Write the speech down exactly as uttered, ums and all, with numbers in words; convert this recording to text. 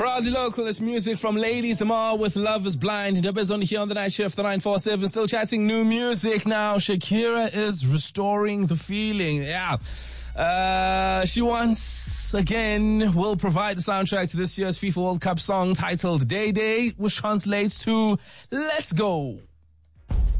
Proudly local is music from Lady Samar with Love is Blind. Ndaba only here on the night shift, the nine four seven. Still chatting new music now. Shakira is restoring the feeling. Yeah. Uh, she once again will provide the soundtrack to this year's FIFA World Cup song titled Day Day, which translates to Let's Go.